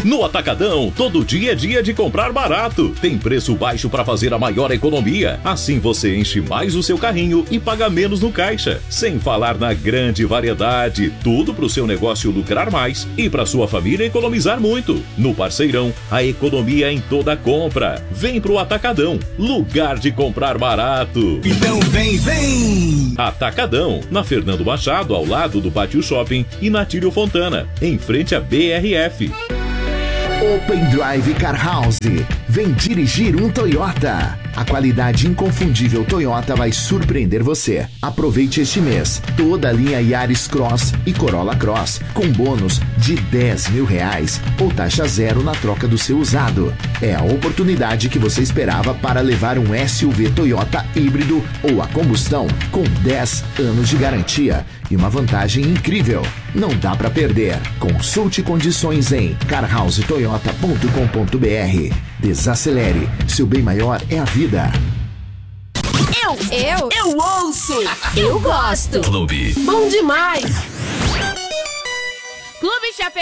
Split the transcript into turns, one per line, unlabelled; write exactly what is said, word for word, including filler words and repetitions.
No Atacadão, todo dia é dia de comprar barato. Tem preço baixo para fazer a maior economia. Assim você enche mais o seu carrinho e paga menos no caixa. Sem falar na grande variedade. Tudo para o seu negócio lucrar mais e para sua família economizar muito. No Parceirão, a economia em toda compra. Vem pro Atacadão, lugar de comprar barato.
Então vem, vem!
Atacadão, na Fernando Machado, ao lado do Pátio Shopping, e na Tírio Fontana, em frente à B R F.
Open Drive Car House. Vem dirigir um Toyota. A qualidade inconfundível Toyota vai surpreender você. Aproveite este mês toda a linha Yaris Cross e Corolla Cross com bônus de dez mil reais ou taxa zero na troca do seu usado. É a oportunidade que você esperava para levar um S U V Toyota híbrido ou a combustão com dez anos de garantia e uma vantagem incrível. Não dá para perder. Consulte condições em car house toyota ponto com ponto b r. Desacelere. Seu bem maior é a vida.
Eu, eu, eu ouço, eu gosto.
Clube.
Bom demais. Clube Chapecó.